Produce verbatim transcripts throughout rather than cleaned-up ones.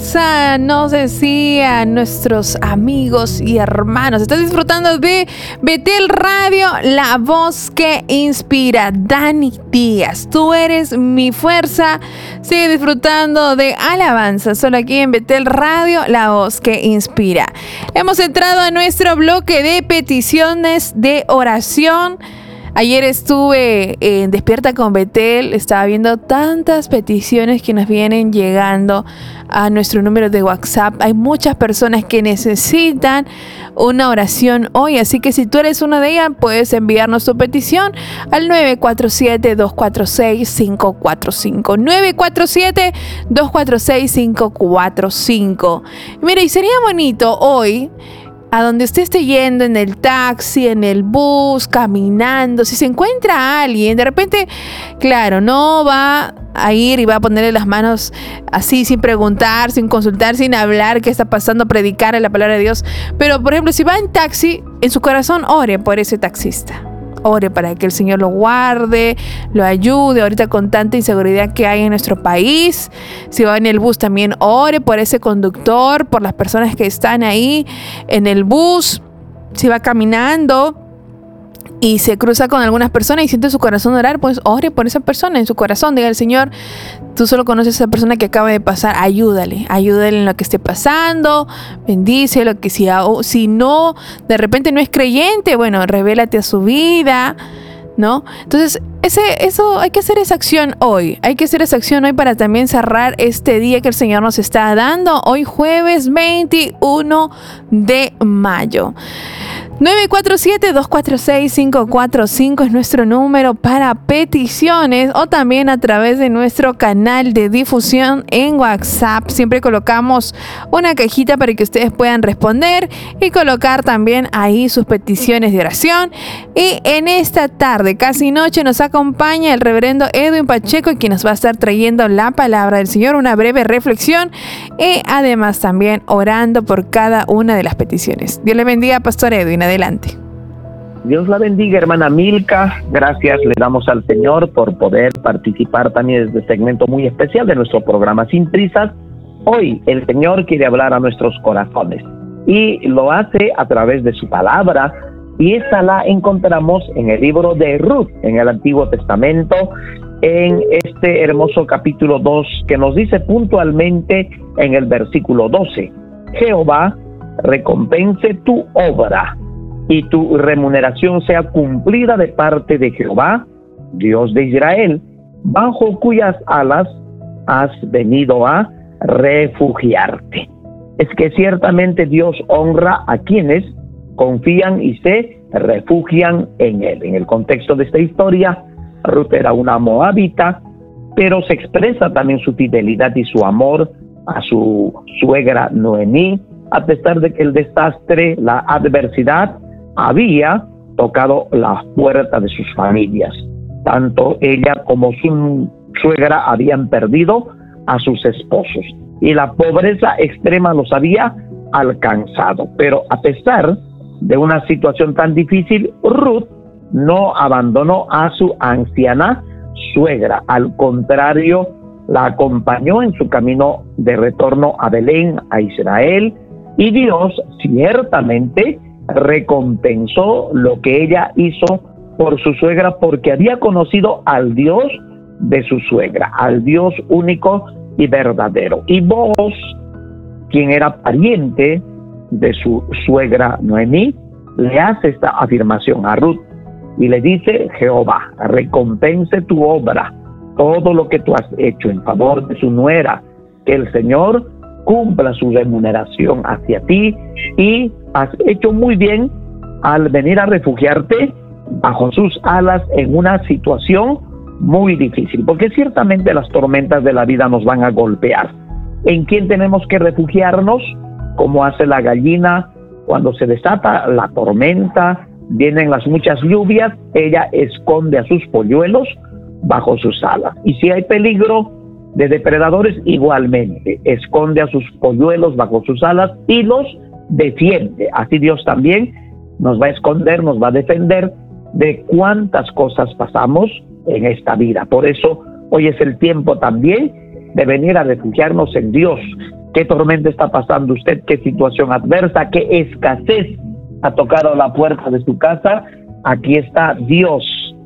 fuerza, nos decían nuestros amigos y hermanos. Estás disfrutando de Betel Radio, la voz que inspira. Dani Díaz, tú eres mi fuerza. Sigue disfrutando de alabanza, solo aquí en Betel Radio, la voz que inspira. Hemos entrado a nuestro bloque de peticiones de oración. Ayer estuve en Despierta con Betel, estaba viendo tantas peticiones que nos vienen llegando a nuestro número de WhatsApp. Hay muchas personas que necesitan una oración hoy, así que si tú eres una de ellas, puedes enviarnos tu petición al nueve cuatro siete, dos cuatro seis, cinco cuatro cinco. nueve cuatro siete, dos cuatro seis, cinco cuatro cinco. Mira, y sería bonito hoy, a donde usted esté yendo, en el taxi, en el bus, caminando, si se encuentra a alguien, de repente, claro, no va a ir y va a ponerle las manos así, sin preguntar, sin consultar, sin hablar qué está pasando, predicar la palabra de Dios. Pero, por ejemplo, si va en taxi, en su corazón ore por ese taxista. Ore para que el Señor lo guarde, lo ayude ahorita con tanta inseguridad que hay en nuestro país. Si va en el bus, también ore por ese conductor, por las personas que están ahí en el bus. Si va caminando y se cruza con algunas personas y siente su corazón orar, pues ore por esa persona en su corazón. Diga al Señor, tú solo conoces a esa persona que acaba de pasar, ayúdale, ayúdale en lo que esté pasando, bendícelo, que si, si no, de repente no es creyente, bueno, revélate a su vida, ¿no? Entonces, ese, eso, hay que hacer esa acción hoy, hay que hacer esa acción hoy para también cerrar este día que el Señor nos está dando, hoy jueves veintiuno de mayo. nueve cuatro siete, dos cuatro seis, cinco cuatro cinco es nuestro número para peticiones, o también a través de nuestro canal de difusión en WhatsApp. Siempre colocamos una cajita para que ustedes puedan responder y colocar también ahí sus peticiones de oración. Y en esta tarde, casi noche, nos acompaña el reverendo Edwin Pacheco, quien nos va a estar trayendo la palabra del Señor, una breve reflexión y además también orando por cada una de las peticiones. Dios le bendiga, Pastor Edwin. Adelante. Dios la bendiga, hermana Milka. Gracias le damos al Señor por poder participar también de este segmento muy especial de nuestro programa Sin Prisas. Hoy el Señor quiere hablar a nuestros corazones y lo hace a través de su palabra, y esta la encontramos en el libro de Ruth, en el Antiguo Testamento, en este hermoso capítulo dos, que nos dice puntualmente en el versículo doce: Jehová recompense tu obra y tu remuneración sea cumplida de parte de Jehová, Dios de Israel, bajo cuyas alas has venido a refugiarte. Es que ciertamente Dios honra a quienes confían y se refugian en Él. En el contexto de esta historia, Ruth era una moabita, pero se expresa también su fidelidad y su amor a su suegra Noemí, a pesar de que el desastre, la adversidad, había tocado las puertas de sus familias. Tanto ella como su suegra habían perdido a sus esposos y la pobreza extrema los había alcanzado. Pero a pesar de una situación tan difícil, Ruth no abandonó a su anciana suegra. Al contrario, la acompañó en su camino de retorno a Belén, a Israel, y Dios ciertamente recompensó lo que ella hizo por su suegra, porque había conocido al Dios de su suegra, al Dios único y verdadero. Y vos, quien era pariente de su suegra Noemí, le hace esta afirmación a Ruth y le dice: Jehová recompense tu obra, todo lo que tú has hecho en favor de su nuera, que el Señor cumpla su remuneración hacia ti, y has hecho muy bien al venir a refugiarte bajo sus alas en una situación muy difícil, porque ciertamente las tormentas de la vida nos van a golpear. ¿En quién tenemos que refugiarnos? Como hace la gallina cuando se desata la tormenta, vienen las muchas lluvias, ella esconde a sus polluelos bajo sus alas. Y si hay peligro de depredadores, igualmente esconde a sus polluelos bajo sus alas y los defiende. Así Dios también nos va a esconder, nos va a defender de cuántas cosas pasamos en esta vida. Por eso hoy es el tiempo también de venir a refugiarnos en Dios, qué tormenta está pasando usted, qué situación adversa, qué escasez ha tocado la puerta de su casa. Aquí está Dios,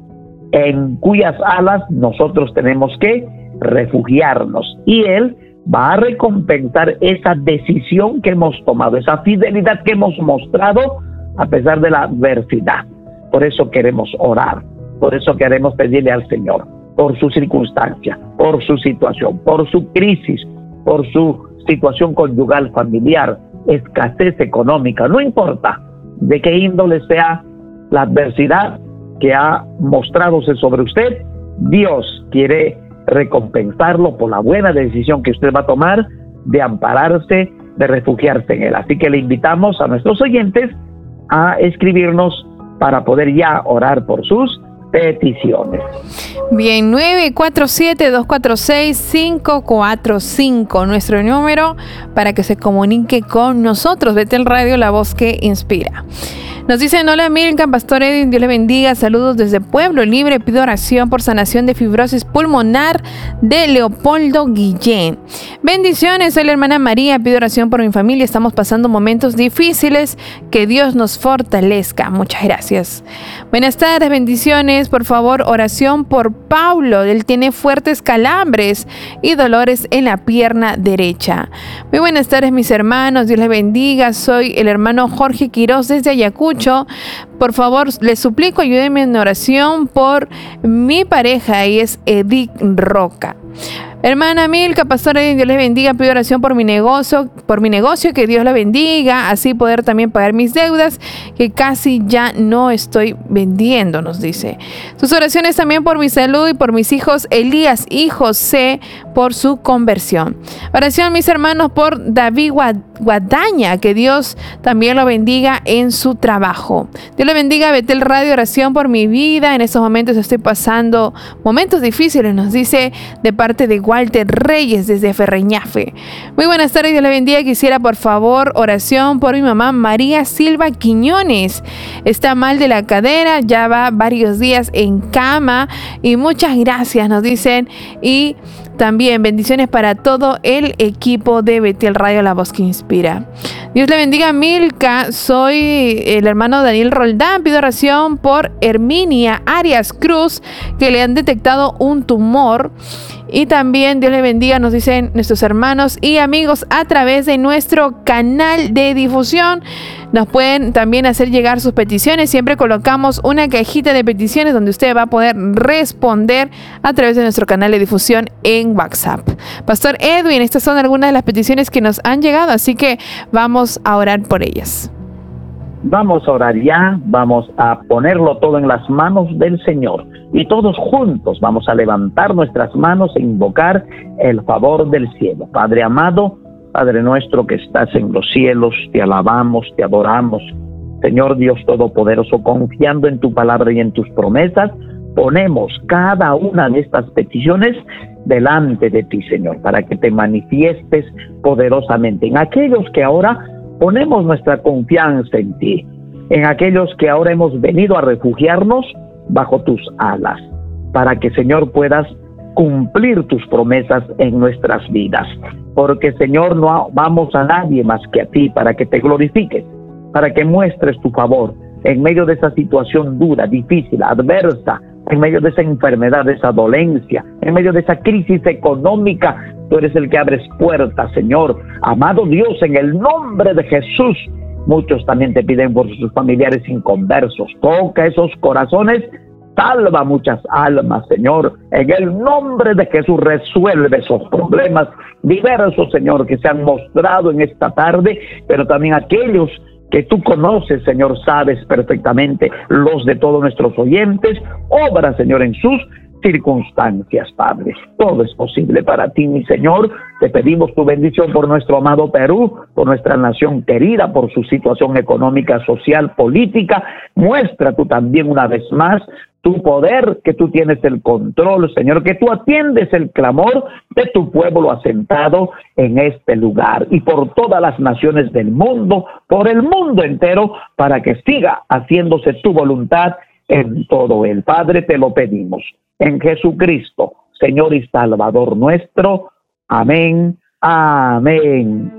en cuyas alas nosotros tenemos que refugiarnos, y Él va a recompensar esa decisión que hemos tomado, esa fidelidad que hemos mostrado a pesar de la adversidad. Por eso queremos orar, por eso queremos pedirle al Señor, por su circunstancia, por su situación, por su crisis, por su situación conyugal, familiar, escasez económica, no importa de qué índole sea la adversidad que ha mostradose sobre usted, Dios quiere recompensarlo por la buena decisión que usted va a tomar de ampararse, de refugiarse en Él. Así que le invitamos a nuestros oyentes a escribirnos para poder ya orar por sus peticiones. Bien, nueve cuatro siete, dos cuatro seis, cinco cuatro cinco, nuestro número para que se comunique con nosotros. Betel Radio, la voz que inspira. Nos dicen: hola Milka, Pastor Edwin, Dios le bendiga, saludos desde Pueblo Libre, pido oración por sanación de fibrosis pulmonar de Leopoldo Guillén. Bendiciones, soy la hermana María, pido oración por mi familia, estamos pasando momentos difíciles, que Dios nos fortalezca. Muchas gracias. Buenas tardes, bendiciones, por favor, oración por Paulo, él tiene fuertes calambres y dolores en la pierna derecha. Muy buenas tardes, mis hermanos, Dios les bendiga, soy el hermano Jorge Quiroz desde Ayacucho. Por favor, les suplico, ayúdenme en oración por mi pareja, y es Edith Roca. Hermana Milka, Pastor Edwin, Dios les bendiga, pido oración por mi negocio, por mi negocio, que Dios la bendiga, así poder también pagar mis deudas, que casi ya no estoy vendiendo, nos dice. Sus oraciones también por mi salud y por mis hijos Elías y José, por su conversión. Oración, mis hermanos, por David Guadaña, que Dios también lo bendiga en su trabajo. Dios le bendiga, Betel Radio, oración por mi vida, en estos momentos estoy pasando momentos difíciles, nos dice, de parte de Walter Reyes desde Ferreñafe. Muy buenas tardes, Dios le bendiga. Quisiera por favor oración por mi mamá María Silva Quiñones. Está mal de la cadera, ya va varios días en cama, y muchas gracias, nos dicen, y también bendiciones para todo el equipo de Betel Radio, la voz que inspira. Dios le bendiga, Milka, soy el hermano Daniel Roldán, pido oración por Herminia Arias Cruz, que le han detectado un tumor. Y también Dios le bendiga, nos dicen nuestros hermanos y amigos a través de nuestro canal de difusión. Nos pueden también hacer llegar sus peticiones. Siempre colocamos una cajita de peticiones donde usted va a poder responder a través de nuestro canal de difusión en WhatsApp. Pastor Edwin, estas son algunas de las peticiones que nos han llegado, así que vamos a orar por ellas. Vamos a orar ya, vamos a ponerlo todo en las manos del Señor, y todos juntos vamos a levantar nuestras manos e invocar el favor del cielo. Padre amado, Padre nuestro que estás en los cielos, te alabamos, te adoramos. Señor Dios Todopoderoso, confiando en tu palabra y en tus promesas, ponemos cada una de estas peticiones delante de ti, Señor, para que te manifiestes poderosamente en aquellos que ahora ponemos nuestra confianza en ti, en aquellos que ahora hemos venido a refugiarnos bajo tus alas, para que, Señor, puedas cumplir tus promesas en nuestras vidas. Porque, Señor, no vamos a nadie más que a ti, para que te glorifiques, para que muestres tu favor en medio de esa situación dura, difícil, adversa, en medio de esa enfermedad, de esa dolencia, en medio de esa crisis económica. Tú eres el que abres puertas, Señor. Amado Dios, en el nombre de Jesús, muchos también te piden por sus familiares inconversos. Toca esos corazones, salva muchas almas, Señor. En el nombre de Jesús, resuelve esos problemas diversos, Señor, que se han mostrado en esta tarde, pero también aquellos que tú conoces, Señor, sabes perfectamente los de todos nuestros oyentes. Obra, Señor, en sus circunstancias, Padre. Todo es posible para ti, mi Señor. Te pedimos tu bendición por nuestro amado Perú, por nuestra nación querida, por su situación económica, social, política. Muestra tú también una vez más tu poder, que tú tienes el control, Señor, que tú atiendes el clamor de tu pueblo asentado en este lugar, y por todas las naciones del mundo, por el mundo entero, para que siga haciéndose tu voluntad en todo el Padre, te lo pedimos en Jesucristo, Señor y Salvador nuestro. Amén, Amén.